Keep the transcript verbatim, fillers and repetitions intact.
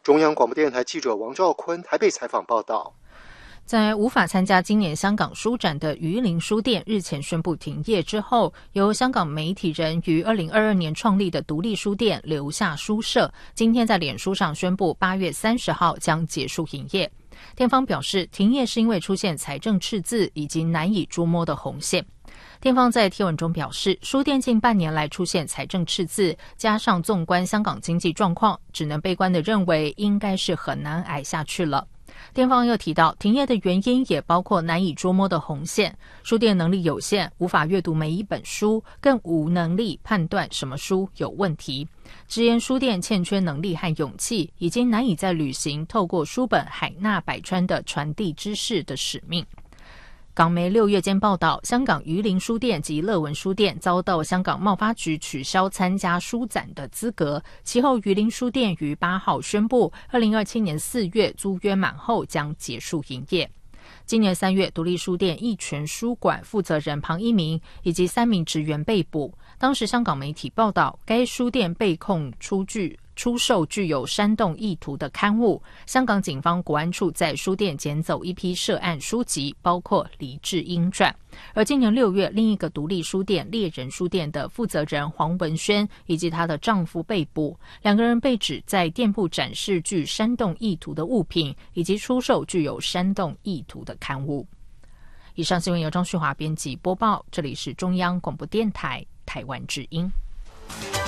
中央广播电台记者王兆坤台北采访报道。 在无法参加今年香港书展的榆林书店日前宣布停业之后，由香港媒体人于二零二二年创立的独立书店留下书社，今天在脸书上宣布八月三十号将结束营业。店方表示，停业是因为出现财政赤字以及难以捉摸的红线。店方在贴文中表示，书店近半年来出现财政赤字，加上纵观香港经济状况，只能悲观地认为应该是很难挨下去了。店方又提到，停业的原因也包括难以捉摸的红线，书店能力有限，无法阅读每一本书，更无能力判断什么书有问题。直言书店欠缺能力和勇气，已经难以再履行透过书本海纳百川的传递知识的使命。港媒六月间报道，香港榆林书店及乐文书店遭到香港贸发局取消参加书展的资格。其后，榆林书店于八号宣布，二零二七年四月租约满后将结束营业。今年三月，独立书店益全书馆负责人庞一鸣以及三名职员被捕。当时香港媒体报道，该书店被控出具出售具有煽动意图的刊物。香港警方国安处在书店捡走一批涉案书籍，包括《黎智英传》。而今年六月，另一个独立书店猎人书店的负责人黄文轩以及她的丈夫被捕，两个人被指在店铺展示具煽动意图的物品，以及出售具有煽动意图的刊物。以上新闻由张旭华编辑播报，这里是中央广播电台台湾之音。